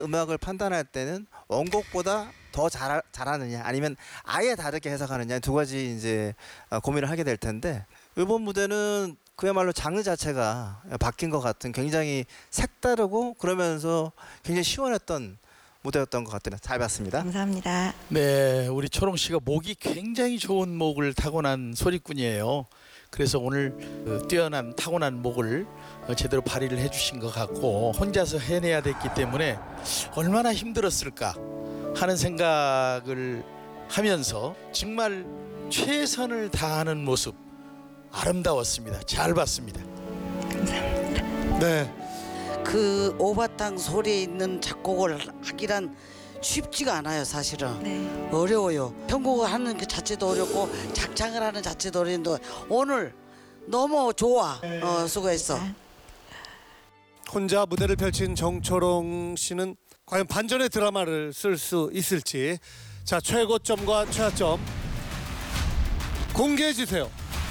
음악을 판단할 때는 원곡보다 더 잘하느냐 아니면 아예 다르게 해석하느냐 두 가지 이제 고민을 하게 될 텐데 이번 무대는 그야말로 장르 자체가 바뀐 것 같은 굉장히 색다르고 그러면서 굉장히 시원했던 무대였던 것 같아요. 잘 봤습니다. 감사합니다. 네, 우리 초롱 씨가 목이 굉장히 좋은 목을 타고난 소리꾼이에요. 그래서 오늘 뛰어난 타고난 목을 제대로 발휘를 해주신 것 같고 혼자서 해내야 됐기 때문에 얼마나 힘들었을까 하는 생각을 하면서 정말 최선을 다하는 모습 아름다웠습니다. 잘 봤습니다. 네. 그 오바탕 소리에 있는 작곡을 하기란 쉽지가 않아요, 사실은. 네. 어려워요. 편곡을 하는 그 자체도 어렵고 작창을 하는 자체도 어려운데 오늘 너무 좋아. 수고했어. 혼자 무대를 펼친 정초롱 씨는 과연 반전의 드라마를 쓸 수 있을지. 자, 최고점과 최하점 공개해 주세요.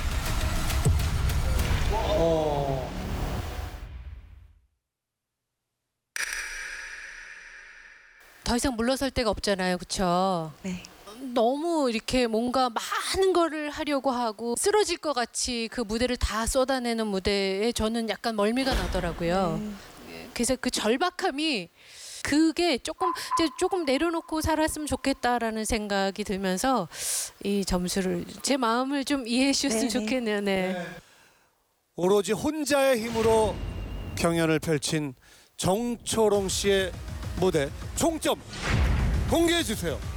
더 이상 물러설 데가 없잖아요, 그렇죠? 네. 너무 이렇게 뭔가 많은 거를 하려고 하고 쓰러질 것 같이 그 무대를 다 쏟아내는 무대에 저는 약간 멀미가 나더라고요. 그래서 그 절박함이 그게 조금 내려놓고 살았으면 좋겠다라는 생각이 들면서 이 점수를 제 마음을 좀 이해해 주셨으면 네네. 좋겠네요. 네. 오로지 혼자의 힘으로 경연을 펼친 정초롱 씨의 무대 총점 공개해 주세요.